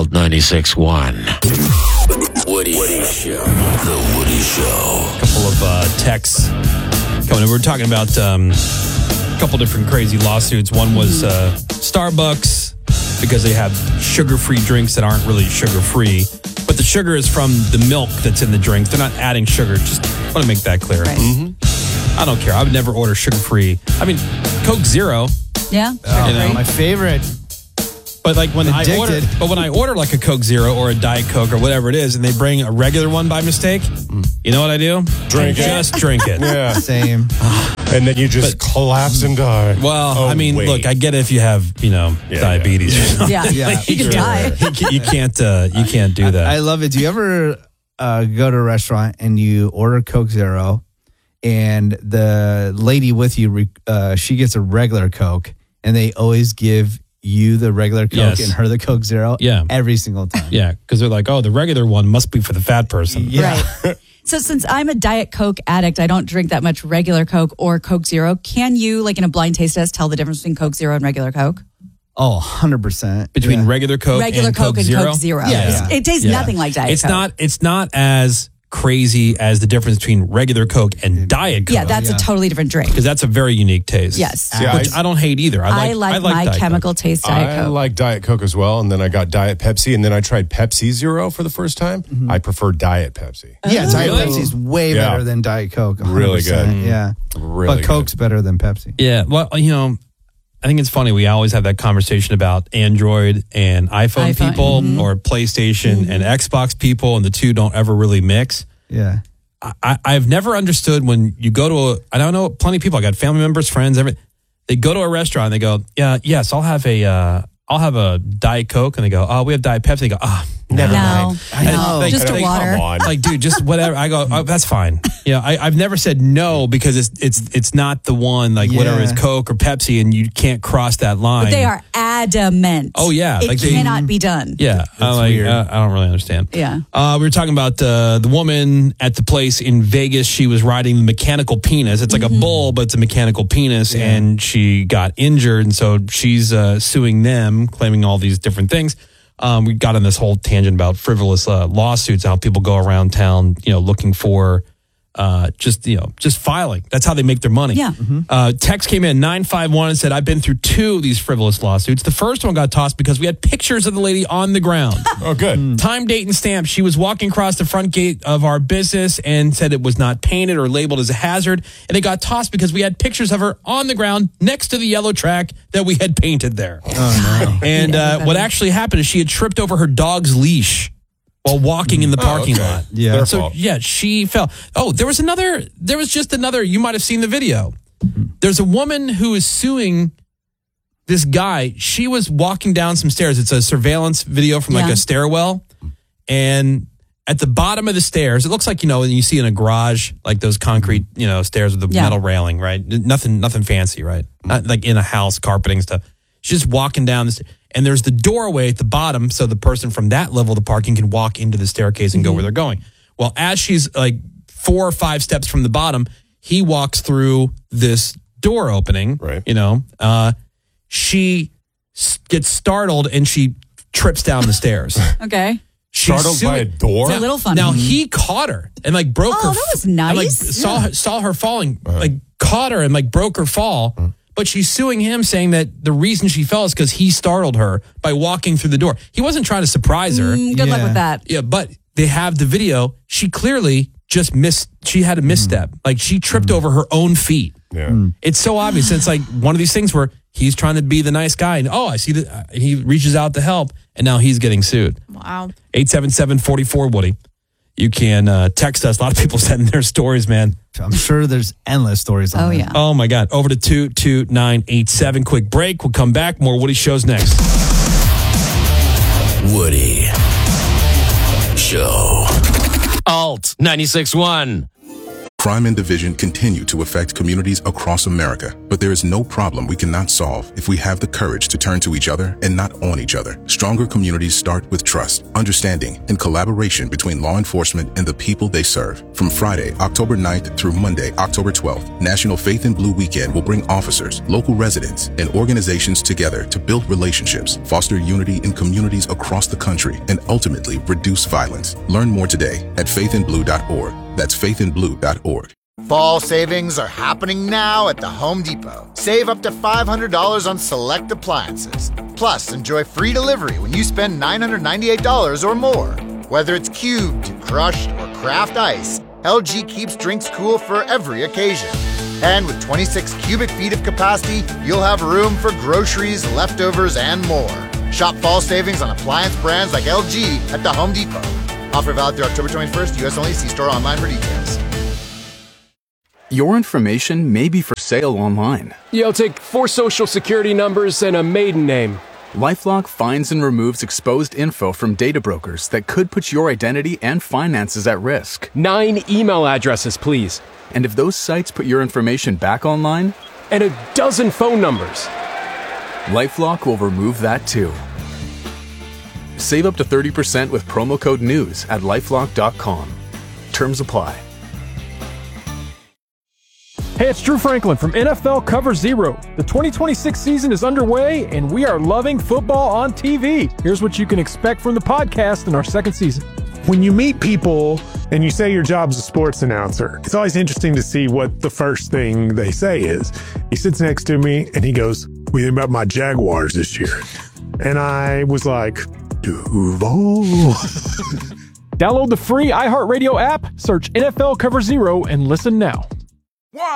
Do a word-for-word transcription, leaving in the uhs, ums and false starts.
Alt ninety-six point one. Woody. Woody Show. The Woody Show. A couple of uh, texts coming in. We're talking about um, a couple different crazy lawsuits. One was uh, Starbucks because they have sugar-free drinks that aren't really sugar-free. But the sugar is from the milk that's in the drinks. They're not adding sugar. Just want to make that clear. Right. Mm-hmm. I don't care. I would never order sugar-free. I mean, Coke Zero. Yeah. Oh, You know? my favorite. But like when I Addicted. order, but when I order like a Coke Zero or a Diet Coke or whatever it is, and they bring a regular one by mistake, you know what I do? Drink it. Just drink it. Yeah. Same. And then you just collapse and die. Well, Oh, I mean, wait. look, I get it if you have, you know, Yeah, diabetes. yeah. or something. Yeah. Yeah. You can Sure. die. You can't- you can't, uh, you can't do that. I love it. Do you ever uh, go to a restaurant and you order Coke Zero and the lady with you, re- uh, she gets a regular Coke and they always give you the regular Coke Yes. and her the Coke Zero Yeah. every single time. Yeah, because they're like, oh, the regular one must be for the fat person. Yeah. Right. So since I'm a Diet Coke addict, I don't drink that much regular Coke or Coke Zero. Can you, like in a blind taste test, tell the difference between Coke Zero and regular Coke? Oh, one hundred percent. Between yeah. regular Coke Regular and Coke Coke and Zero. Coke Zero. Yeah. It tastes Yeah. nothing like Diet It's Coke. not. It's not as crazy as the difference between regular Coke and Diet Coke. Yeah, that's Yeah. a totally different drink. because that's a very unique taste. Yes. Yeah, which I- I, don't hate either. I like, I like, I like my Diet chemical Coke. taste Diet I Coke. like Diet Coke as well, and then I got Diet Pepsi, and then I tried Pepsi Zero for the first time. I prefer Diet Pepsi. Yeah, Diet Really? Pepsi's way Yeah. better than Diet Coke. one hundred Really percent. good. Yeah. Really but Coke's better than Pepsi. Yeah, well, you know, I think it's funny. We always have that conversation about Android and iPhone, iPhone, people mhm. or PlayStation and Xbox people, and the two don't ever really mix. Yeah. I, I've never understood when you go to a, I don't know, plenty of people, I got family members, friends, everything. They go to a restaurant and they go, yeah, yes, I'll have a, uh, I'll have a Diet Coke. And they go, oh, we have Diet Pepsi. They go, ah, oh, never No. mind. I know. Like, Just a like, water. Come on. Like, dude, just whatever. I go, oh, that's fine. Yeah, I, I've never said no because it's it's it's not the one, like whatever Yeah. is Coke or Pepsi, and you can't cross that line. But they are adamant. Oh, yeah, It like they- cannot be done. Yeah, I like. weird. Uh, I don't really understand. Yeah. Uh, we were talking about uh, the woman at the place in Vegas. She was riding the mechanical penis. It's like Mm-hmm. a bull, but it's a mechanical penis, and she got injured, and so she's uh, suing them, claiming all these different things. Um, we got on this whole tangent about frivolous uh, lawsuits, how people go around town, you know, looking for uh, just, you know, just filing. That's how they make their money. Yeah. Uh, text came in nine five one and said, I've been through two of these frivolous lawsuits. The first one got tossed because we had pictures of the lady on the ground. Oh, good. Time, date, and stamp. She was walking across the front gate of our business and said it was not painted or labeled as a hazard. And it got tossed because we had pictures of her on the ground next to the yellow track that we had painted there. Oh, no. And uh, what actually happened is she had tripped over her dog's leash while walking in the parking okay. lot. Yeah. Their So, fault. yeah, she fell. Oh, there was another, there was just another, you might have seen the video. There's a woman who is suing this guy. She was walking down some stairs. It's a surveillance video from like Yeah. a stairwell. And at the bottom of the stairs, it looks like, you know, when you see in a garage, like those concrete, you know, stairs with the Yeah. metal railing, right? Nothing, nothing fancy, right? Not like in a house, carpeting stuff. She's just walking down the stairs. And there's the doorway at the bottom, so the person from that level of the parking can walk into the staircase and go where they're going. Well, as she's like four or five steps from the bottom, he walks through this door opening. Right. You know, uh, she s- gets startled and she trips down the stairs. Okay. She's Startled by a suing- door? It's a little funny. Now he caught her and like broke Oh, her. that was and, like, nice. saw Yeah. her, saw her falling, like caught her and like broke her fall. But she's suing him, saying that the reason she fell is because he startled her by walking through the door. He wasn't trying to surprise her. Mm, good luck Yeah. with that. Yeah, but they have the video. She clearly just missed. She had a misstep. Like she tripped over her own feet. Yeah. It's so obvious. It's like one of these things where he's trying to be the nice guy, and oh, I see that uh, he reaches out to help, and now he's getting sued. Wow. eight seven seven, four four, Woody. You can uh, text us. A lot of people sending their stories, man. I'm sure there's endless stories on Oh, that. yeah. Oh, my God. Over to two two nine eight seven. Quick break. We'll come back. More Woody Shows next. Woody Show. Alt ninety-six point one. Crime and division continue to affect communities across America, but there is no problem we cannot solve if we have the courage to turn to each other and not on each other. Stronger communities start with trust, understanding, and collaboration between law enforcement and the people they serve. From Friday, October ninth through Monday, October twelfth, National Faith in Blue Weekend will bring officers, local residents, and organizations together to build relationships, foster unity in communities across the country, and ultimately reduce violence. Learn more today at faith in blue dot org. That's faith in blue dot org. Fall savings are happening now at the Home Depot. Save up to five hundred dollars on select appliances. Plus, enjoy free delivery when you spend nine hundred ninety-eight dollars or more. Whether it's cubed, crushed, or craft ice, L G keeps drinks cool for every occasion. And with twenty-six cubic feet of capacity, you'll have room for groceries, leftovers, and more. Shop fall savings on appliance brands like L G at the Home Depot. Offer valid through October twenty-first, U S only. See store online for details. Your information may be for sale online. Yeah, I'll take four social security numbers and a maiden name. LifeLock finds and removes exposed info from data brokers that could put your identity and finances at risk. Nine email addresses, please. And if those sites put your information back online? And a dozen phone numbers. LifeLock will remove that too. Save up to thirty percent with promo code NEWS at lifelock dot com. Terms apply. Hey, it's Drew Franklin from N F L Cover Zero. The twenty twenty-six season is underway, and we are loving football on T V. Here's what you can expect from the podcast in our second season. When you meet people and you say your job's a sports announcer, it's always interesting to see what the first thing they say is. He sits next to me and he goes, "What do you think about my Jaguars this year?" And I was like, Duval. Download the free iHeartRadio app, search N F L Cover Zero, and listen now.